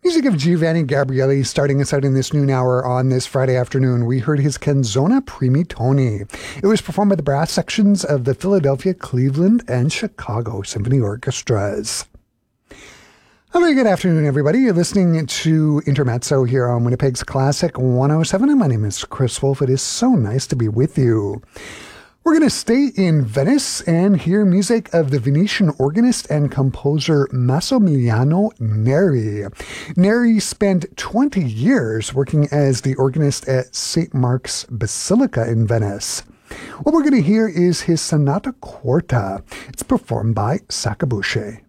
Music of Giovanni Gabrieli starting us out in this noon hour on this Friday afternoon. We heard his Canzone Primi Toni. It was performed by the brass sections of the Philadelphia, Cleveland, and Chicago Symphony Orchestras. A very good afternoon, everybody. You're listening to Intermezzo here on Winnipeg's Classic 107, and my name is Chris Wolf. It is so nice to be with you. We're going to stay in Venice and hear music of the Venetian organist and composer Massimiliano Neri. Neri spent 20 years working as the organist at St. Mark's Basilica in Venice. What we're going to hear is his Sonata Quarta. It's performed by Sakabushi.